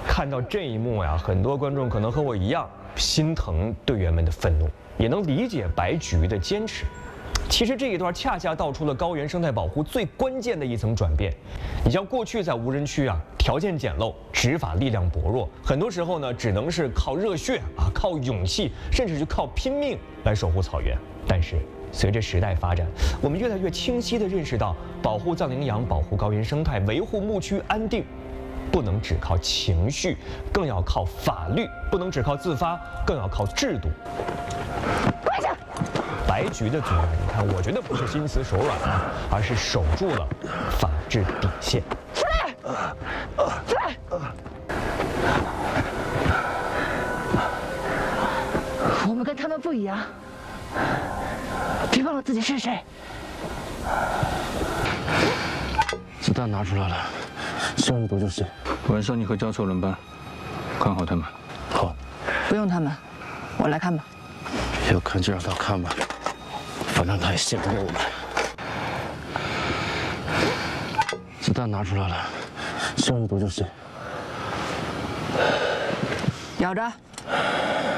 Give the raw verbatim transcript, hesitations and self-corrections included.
看到这一幕呀，很多观众可能和我一样心疼队员们的愤怒，也能理解白菊的坚持。其实这一段恰恰道出了高原生态保护最关键的一层转变。你像过去在无人区啊，条件简陋，执法力量薄弱，很多时候呢，只能是靠热血啊，靠勇气，甚至是靠拼命来守护草原。但是随着时代发展，我们越来越清晰地认识到，保护藏羚羊、保护高原生态、维护牧区安定，不能只靠情绪，更要靠法律；不能只靠自发，更要靠制度。 跪下！ 白菊的阻拦，你看，我觉得不是心慈手软啊，而是守住了法治底线。 出来！出来！我们跟他们不一样，别忘了自己是谁。 子弹拿出来了，下一步就是。 晚上你和焦臭轮班，看好他们。 好。 不用他们，我来看吧。 要看就让他看吧，反正他也信不过我们。子弹拿出来了，下一步就是。 咬着。